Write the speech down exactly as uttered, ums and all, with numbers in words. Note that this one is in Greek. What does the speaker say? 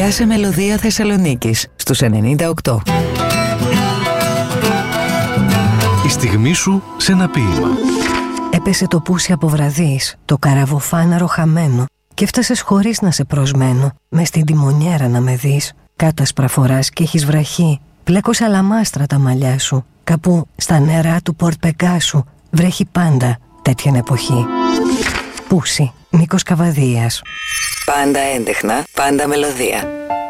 Πιάσε μελωδία Θεσσαλονίκης στους ενενήντα οκτώ. Η στιγμή σου σε ένα ποίημα. Έπεσε το πούσι από βραδείς, το καραβοφάναρο χαμένο, και έφτασες χωρίς να σε προσμένω, μες στην τιμονιέρα να με δεις. Κάτασπρα φοράς και έχεις βραχή, πλέκος αλαμάστρα τα μαλλιά σου, κάπου στα νερά του Πορτ Πεγκάσου βρέχει πάντα τέτοιαν εποχή. Πούσι, Νίκος Καβαδίας. Πάντα έντεχνα, πάντα μελωδία.